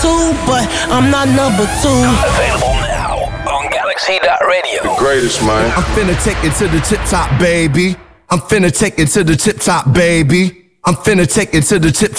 two, but I'm not number two. Available now on Galaxy.radio. The greatest, man. I'm finna take it to the tip top, baby. I'm finna take it to the tip top, baby. I'm finna take it to the tip